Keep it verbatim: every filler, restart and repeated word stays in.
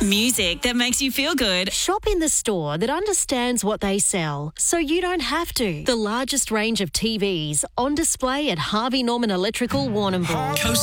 Music that makes you feel good. Shop in the store that understands what they sell, so you don't have to. The largest range of T Vs on display at Harvey Norman Electrical Warrnambool.